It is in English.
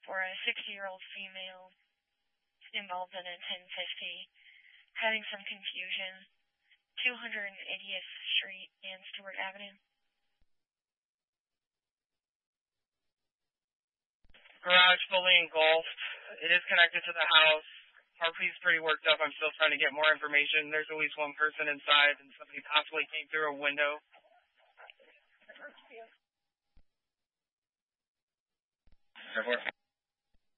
for a 60-year-old female involved in a 1050, having some confusion. 280th Street and Stewart Avenue. Garage fully engulfed. It is connected to the house. Harpreet's pretty worked up. I'm still trying to get more information. There's at least one person inside, and somebody possibly came through a window. Airport.